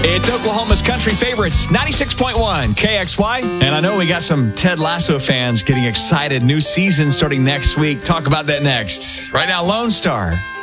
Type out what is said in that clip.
It's Oklahoma's country favorites, 96.1 KXY. And I know we got some Ted Lasso fans getting excited. New season starting next week. Talk about that next. Right now, Lone Star.